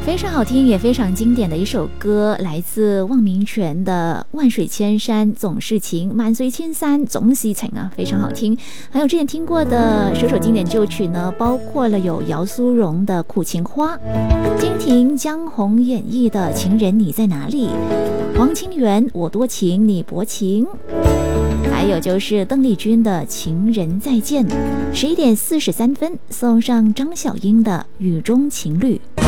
非常好听也非常经典的一首歌，来自汪明荃的《万水千山总是情》，万水千山总是情啊，非常好听。还有之前听过的首经典旧曲呢，包括了有姚苏蓉的《苦情花》，金婷、江红演绎的《情人你在哪里》，王清源《我多情你薄情》，还有就是邓丽君的《情人再见》。11点43分，送上张小英的《雨中情侣》。